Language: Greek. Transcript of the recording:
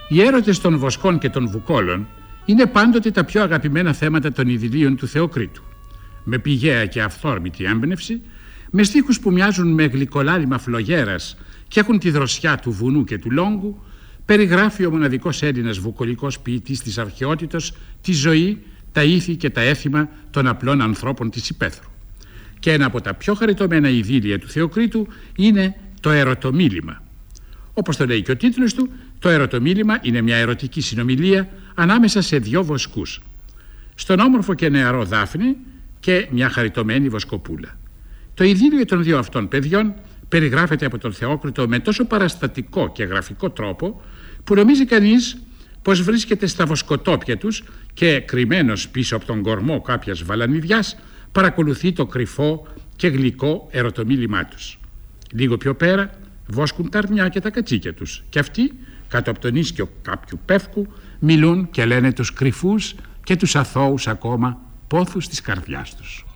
Οι έρωτες των Βοσκών και των Βουκόλων είναι πάντοτε τα πιο αγαπημένα θέματα των ειδηλίων του Θεοκρήτου. Με πηγαία και αυθόρμητη έμπνευση, με στίχους που μοιάζουν με γλυκολάλημα φλογέρας και έχουν τη δροσιά του βουνού και του λόγκου, περιγράφει ο μοναδικός Έλληνας βουκολικός ποιητής της αρχαιότητος τη ζωή, τα ήθη και τα έθιμα των απλών ανθρώπων της υπαίθρου. Και ένα από τα πιο χαριτωμένα ειδήλια του Θεοκρήτου είναι το ερωτομίλημα. Όπως το λέει και ο τίτλος του, το ερωτομίλημα είναι μια ερωτική συνομιλία ανάμεσα σε δύο βοσκούς. Στον όμορφο και νεαρό Δάφνη και μια χαριτωμένη βοσκοπούλα. Το ειδήλιο των δύο αυτών παιδιών περιγράφεται από τον Θεόκριτο με τόσο παραστατικό και γραφικό τρόπο που νομίζει κανείς πως βρίσκεται στα βοσκοτόπια τους και κρυμμένος πίσω από τον κορμό κάποιας βαλανιδιάς παρακολουθεί το κρυφό και γλυκό ερωτομίλημά τους. Λίγο πιο πέρα βόσκουν τα αρνιά και τα κατσίκια τους και αυτοί κάτω από τον ίσκιο κάποιου πεύκου μιλούν και λένε τους κρυφούς και τους αθώους ακόμα πόθους της καρδιάς τους.